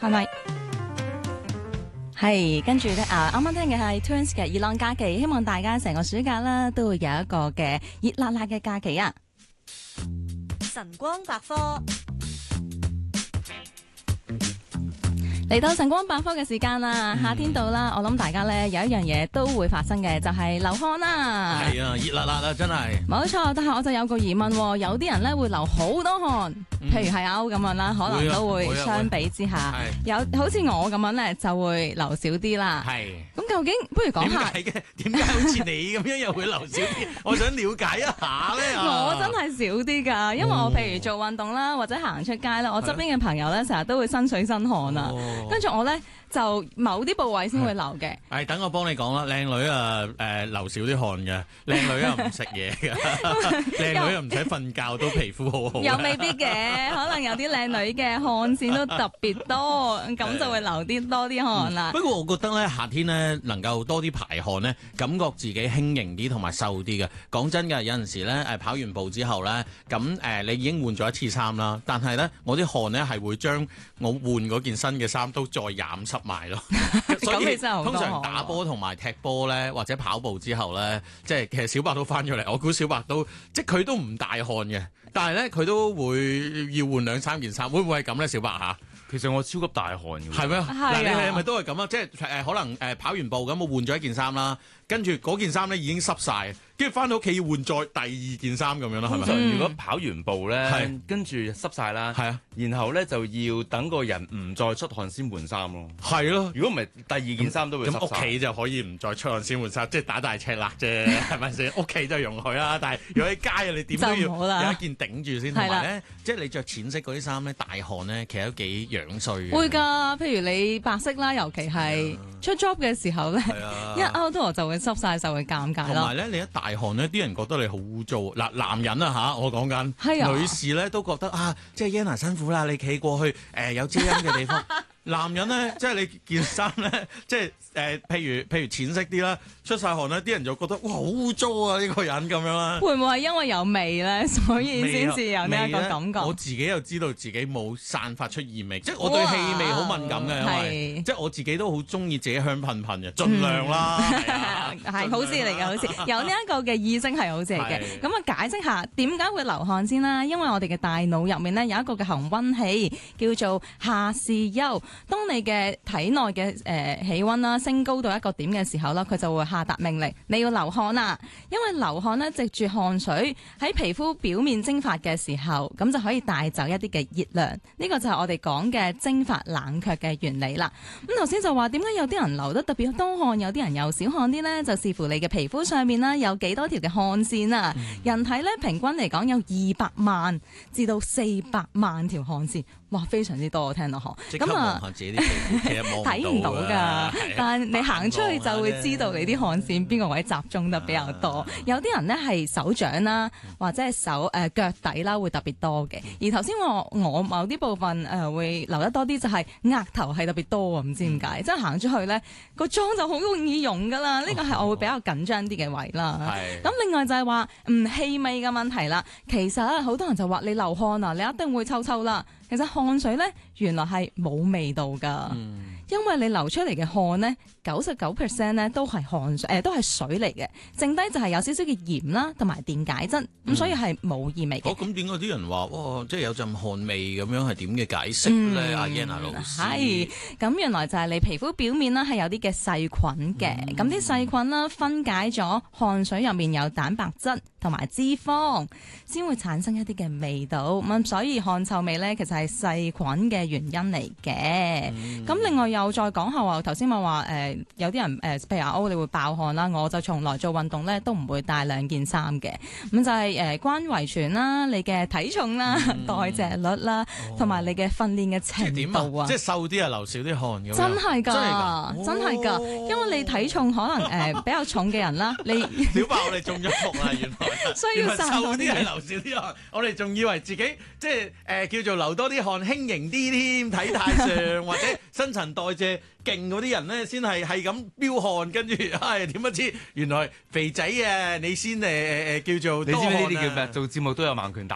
係咪？係，跟住咧啱啱聽嘅係 Twins 嘅熱浪假期，希望大家成個暑假啦都會有一個嘅熱辣辣嘅假期啊！ 晨光百科。 嚟到晨光百科嘅時間啦，夏天到啦，我諗大家咧有一樣嘢都會發生嘅，就係流汗啦。 係啊，熱辣辣啊，真係。 冇錯，但係我就有個疑問，有啲人咧會流好多汗，譬如係阿歐咁樣啦，可能都會相比之下，有好似我咁樣咧就會流少啲啦。 係。 咁究竟不如講下點解好似你咁樣又會流少啲？我想了解一下咧。 我真係少啲㗎，因為我譬如做運動啦，或者行出街啦，我側邊嘅朋友咧成日都會身水身汗啊。跟住我咧就某啲部位先會流嘅。 係等我幫你講啦，靚女啊流少啲汗嘅，靚女又唔食嘢嘅，靚女又唔使瞓覺都皮膚好好。 又未必嘅，可能有啲靚女嘅汗腺都特別多，咁就會流多啲汗啦。 不過我覺得咧夏天咧能夠多啲排汗咧，感覺自己輕盈啲同埋瘦啲嘅。講真㗎，有陣時咧跑完步之後咧，咁你已經換咗一次衫啦，但係咧我啲汗咧係會將我換嗰件新嘅衫都再染濕埋咯。所以通常打波同埋踢波咧，或者跑步之後咧，即係其實小白都翻咗嚟，我估小白都即係佢都唔大汗嘅，但係咧佢都會要換2-3件衫，會唔會係咁咧？小白嚇？ 其實我超級大汗嘅。 係咩？嗱，你係咪都係咁啊？即係可能跑完步咁，我換咗一件衫啦，跟住嗰件衫咧已經濕晒，跟住翻到屋企要換再第二件衫咁樣啦，係咪？ 通常如果跑完步咧，跟住濕晒啦，係啊，然後咧就要等個人唔再出汗先換衫咯。 係咯， 如果唔係第二件衫都會濕晒。 咁屋企就可以唔再出汗先換衫，即係打大赤辣啫，係咪先？屋企就容許啦，但係如果喺街啊，你點都要有一件頂住先。同埋咧，即係你着淺色嗰啲衫咧，大汗咧，其實都幾樣衰嘅。 會㗎，譬如你白色啦，尤其係出 job 嘅時候咧，一 outdoor 就會濕晒，就會尷尬咯。 同埋咧，你一大汗咧，啲人覺得你好污糟。嗱，男人啊嚇，我講緊，女士咧都覺得啊，即係 Yana 辛苦啦，你企過去有遮陰嘅地方。男人咧，即係你件衫咧，即係譬如淺色啲啦，出晒汗咧，啲人就覺得哇好污糟啊呢個人咁樣啦。 會唔會係因為有味咧，所以先至有呢一個感覺？ 我自己又知道自己冇散發出異味，即係我對氣味好敏感嘅，因為即係我自己都好中意自己香噴噴嘅，盡量啦。 係好事嚟嘅，好事有呢一個嘅意識係好事嚟嘅。咁啊，解釋下點解會流汗先啦？因為我哋嘅大腦入面咧有一個嘅恒溫器叫做下視丘。當你嘅體內嘅氣溫啦升高到一個點嘅時候啦，佢就會下達命令，你要流汗啦。因為流汗咧藉住汗水喺皮膚表面蒸發嘅時候，咁就可以帶走一啲嘅熱量。呢個就係我哋講嘅蒸發冷卻嘅原理啦。咁頭先就話點解有啲人流得特別多汗，有啲人又少汗啲呢？就視乎你嘅皮膚上面啦有幾多條嘅汗腺啊。人體咧平均嚟講有200萬至到400萬條汗腺。哇，非常之多，我聽到嗬。咁啊， 自己啲皮膚其實睇唔到㗎，但係你行出去就會知道你啲汗腺邊個位集中得比較多。有啲人咧係手掌啦，或者係腳底啦會特別多嘅。而頭先我某啲部分會流得多啲，就係額頭係特別多啊，唔知點解。即係行出去咧個妝就好容易溶㗎啦。呢個係我會比較緊張啲嘅位啦。咁另外就係話氣味嘅問題啦。其實好多人就話你流汗啊，你一定會臭臭啦。其實汗水咧原來係冇味道㗎，因為你流出嚟嘅汗咧99% 咧都係汗水，都係水嚟嘅，剩低就係有少少嘅鹽啦，同埋電解質，咁所以係冇異味嘅。 咁點解啲人話哇，即係有陣汗味咁樣係點嘅解釋咧？阿 Yana 老師係咁，原來就係你皮膚表面啦係有啲嘅細菌嘅，咁啲細菌啦分解咗汗水入面有蛋白質同埋脂肪，先會產生一啲嘅味道。咁所以汗臭味咧其實係細菌嘅原因嚟嘅。咁另外又再講下話，頭先我話有啲人譬如阿歐你會爆汗啦，我就從來做運動咧都唔會帶2件衫嘅。咁就係關於遺傳啦、你嘅體重啦、代謝率啦，同埋你嘅訓練嘅程度啊。 即係瘦啲啊，流少啲汗咁。 真係㗎，真係㗎，因為你體重可能比較重嘅人啦，你小白我哋中咗伏啦，原來需要散多啲係流少啲汗，我哋仲以為自己即係叫做流多啲汗，輕盈啲添，體態上或者新陳代謝勁嗰啲人咧，先係咁飆汗，跟住點不知原來肥仔啊，你先叫做多汗啊。 你知唔知呢啲叫咩？做節目都有盲拳打。